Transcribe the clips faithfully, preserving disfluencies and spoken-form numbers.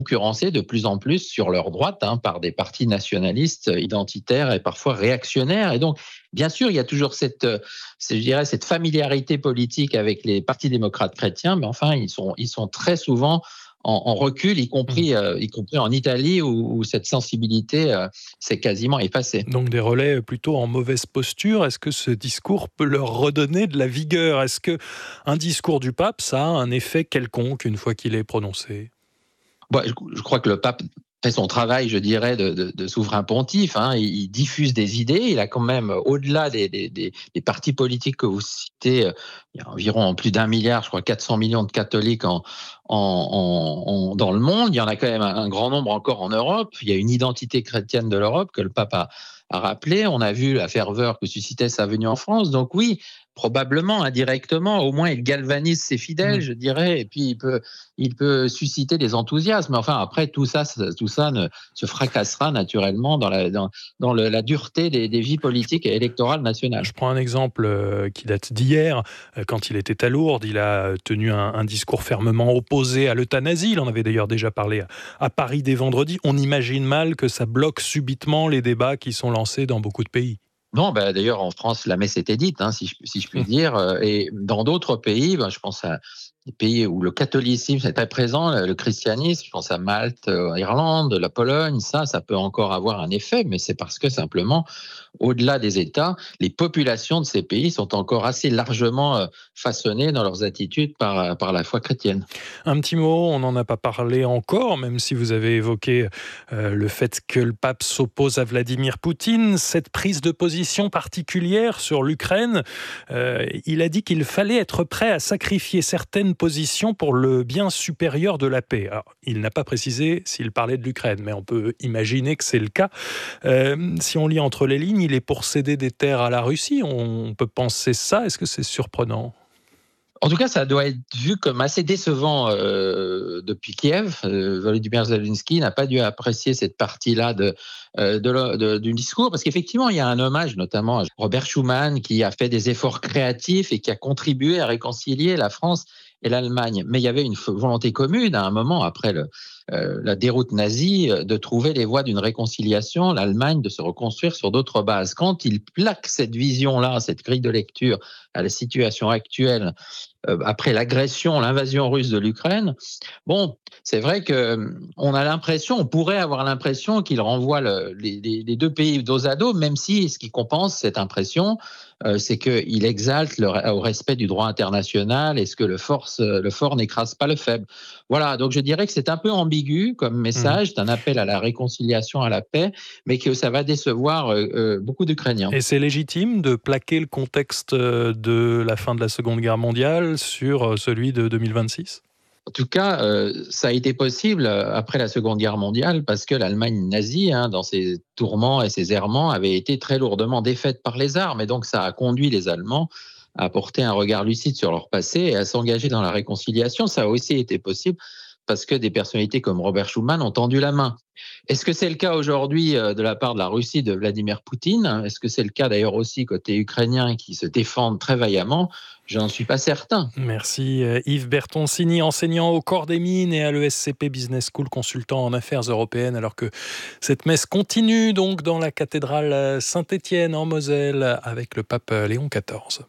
concurrencés de plus en plus sur leur droite hein, par des partis nationalistes, identitaires et parfois réactionnaires. Et donc, bien sûr, il y a toujours cette, je dirais, cette familiarité politique avec les partis démocrates chrétiens, mais enfin, ils sont, ils sont très souvent en, en recul, y compris, euh, y compris en Italie, où, où cette sensibilité euh, s'est quasiment effacée. Donc des relais plutôt en mauvaise posture. Est-ce que ce discours peut leur redonner de la vigueur ? Est-ce qu'un discours du pape, ça a un effet quelconque une fois qu'il est prononcé ? Bon, je, je crois que le pape fait son travail, je dirais, de, de, de souverain pontife. Hein. Il, il diffuse des idées. Il a quand même, au-delà des, des, des, des partis politiques que vous citez, il y a environ plus d'un milliard, je crois quatre cents millions de catholiques en, en, en, en, dans le monde. Il y en a quand même un, un grand nombre encore en Europe. Il y a une identité chrétienne de l'Europe que le pape a, a rappelé. On a vu la ferveur que suscitait sa venue en France. Donc oui, probablement, indirectement, au moins il galvanise ses fidèles, mmh. je dirais, et puis il peut, il peut susciter des enthousiasmes. Enfin, après, tout ça, tout ça ne, se fracassera naturellement dans la, dans, dans le, la dureté des, des vies politiques et électorales nationales. Je prends un exemple euh, qui date d'hier. Euh, quand il était à Lourdes, il a tenu un, un discours fermement opposé à l'euthanasie. Il en avait d'ailleurs déjà parlé à, à Paris dès vendredi. On imagine mal que ça bloque subitement les débats qui sont lancés dans beaucoup de pays. Non, ben d'ailleurs en France la messe était dite, hein, si je si je puis dire, et dans d'autres pays, ben, je pense à des pays où le catholicisme est très présent, le christianisme, je pense à Malte, Irlande, la Pologne, ça, ça peut encore avoir un effet, mais c'est parce que simplement, au-delà des États, les populations de ces pays sont encore assez largement façonnées dans leurs attitudes par, par la foi chrétienne. Un petit mot, on n'en a pas parlé encore, même si vous avez évoqué euh, le fait que le pape s'oppose à Vladimir Poutine, cette prise de position particulière sur l'Ukraine, euh, il a dit qu'il fallait être prêt à sacrifier certaines position pour le bien supérieur de la paix. Alors, il n'a pas précisé s'il parlait de l'Ukraine, mais on peut imaginer que c'est le cas. Euh, si on lit entre les lignes, il est pour céder des terres à la Russie. On peut penser ça. Est-ce que c'est surprenant ? En tout cas, ça doit être vu comme assez décevant euh, depuis Kiev. Euh, Volodymyr Zelensky n'a pas dû apprécier cette partie-là de, euh, de, de, du discours, parce qu'effectivement, il y a un hommage notamment à Robert Schuman, qui a fait des efforts créatifs et qui a contribué à réconcilier la France et l'Allemagne. Mais il y avait une volonté commune à un moment, après le, euh, la déroute nazie, de trouver les voies d'une réconciliation, l'Allemagne de se reconstruire sur d'autres bases. Quand il plaque cette vision-là, cette grille de lecture à la situation actuelle, euh, après l'agression, l'invasion russe de l'Ukraine, bon, c'est vrai qu'on a l'impression, on pourrait avoir l'impression qu'il renvoie le, les, les deux pays dos à dos, même si ce qui compense cette impression, euh, c'est qu'il exalte le, au respect du droit international et ce que le, force, le fort n'écrase pas le faible. Voilà, donc je dirais que c'est un peu ambigu comme message, mmh. c'est un appel à la réconciliation, à la paix, mais que ça va décevoir euh, euh, beaucoup d'Ukrainiens. Et c'est légitime de plaquer le contexte de la fin de la Seconde Guerre mondiale sur celui de deux mille vingt-six ? En tout cas, euh, ça a été possible après la Seconde Guerre mondiale parce que l'Allemagne nazie, hein, dans ses tourments et ses errements, avait été très lourdement défaite par les armes. Et donc, ça a conduit les Allemands à porter un regard lucide sur leur passé et à s'engager dans la réconciliation. Ça a aussi été possible parce que des personnalités comme Robert Schuman ont tendu la main. Est-ce que c'est le cas aujourd'hui de la part de la Russie, de Vladimir Poutine ? Est-ce que c'est le cas d'ailleurs aussi côté ukrainien qui se défendent très vaillamment ? Je n'en suis pas certain. Merci Yves Bertoncini, enseignant au Corps des Mines et à l'E S C P Business School, consultant en affaires européennes, alors que cette messe continue donc dans la cathédrale Saint-Étienne en Moselle avec le pape Léon quatorze.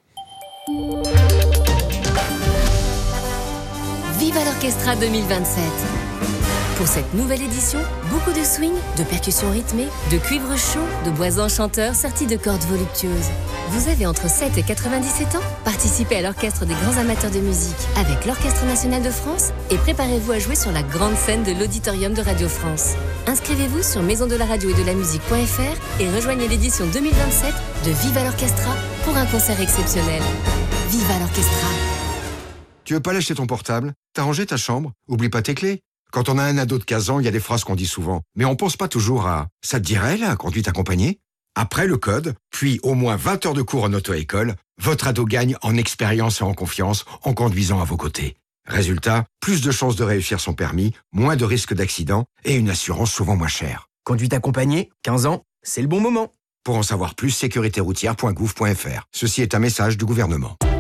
Viva l'Orchestra deux mille vingt-sept. Pour cette nouvelle édition, beaucoup de swing, de percussions rythmées, de cuivre chaud, de bois enchanteurs sortis de cordes voluptueuses. Vous avez entre sept et quatre-vingt-dix-sept ans ? Participez à l'Orchestre des grands amateurs de musique avec l'Orchestre national de France et préparez-vous à jouer sur la grande scène de l'Auditorium de Radio France. Inscrivez-vous sur maison de la radio et de la musique point f r et rejoignez l'édition deux mille vingt-sept de Viva l'Orchestra pour un concert exceptionnel. Viva l'Orchestra. Tu veux pas lâcher ton portable ? T'as rangé ta chambre ? Oublie pas tes clés. Quand on a un ado de quinze ans, il y a des phrases qu'on dit souvent. Mais on pense pas toujours à « ça te dirait, la conduite accompagnée ?» Après le code, puis au moins vingt heures de cours en auto-école, votre ado gagne en expérience et en confiance en conduisant à vos côtés. Résultat, plus de chances de réussir son permis, moins de risques d'accident et une assurance souvent moins chère. Conduite accompagnée, quinze ans, c'est le bon moment. Pour en savoir plus, sécurité routière point gouv point f r. Ceci est un message du gouvernement.